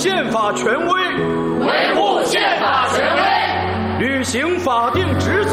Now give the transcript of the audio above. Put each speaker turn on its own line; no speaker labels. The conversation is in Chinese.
宪法权威，
维护宪法权威，
履行法定职